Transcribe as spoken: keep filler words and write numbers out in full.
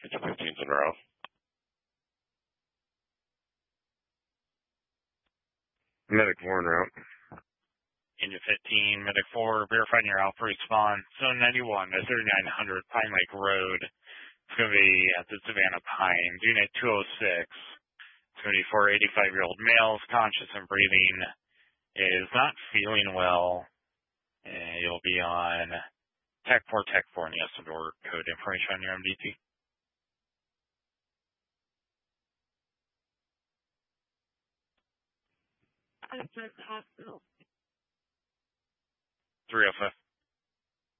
Get your fifteens in a row. Medic four en route. Engine fifteen, Medic four, verifying your Alpha response. Zone ninety-one to thirty-nine hundred Pine Lake Road. It's going to be at the Savannah Pines, Unit two oh six. It's going to be for eighty-five-year-old males, conscious and breathing. Is not feeling well. And you'll be on Tech four, Tech four, and yes, some door code information on your M D T. Hospital. three oh five.